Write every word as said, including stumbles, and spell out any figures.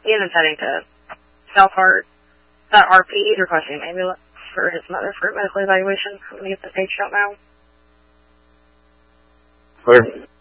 Ian is heading to South Hart. That R P is requesting an ambulance for his mother for medical evaluation. I'm going to get the page out now. Clear.